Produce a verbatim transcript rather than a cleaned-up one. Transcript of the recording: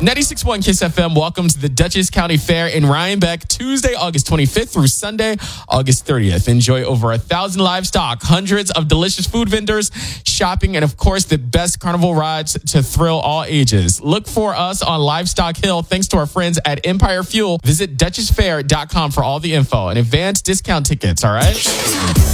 ninety-six point one Kiss F M, welcome to the Dutchess County Fair in Rhinebeck, Tuesday, August twenty-fifth through Sunday, August thirtieth. Enjoy over a thousand livestock, hundreds of delicious food vendors, shopping, and of course, the best carnival rides to thrill all ages. Look for us on Livestock Hill thanks to our friends at Empire Fuel. Visit Dutchess Fair dot com for all the info and advance discount tickets, all right?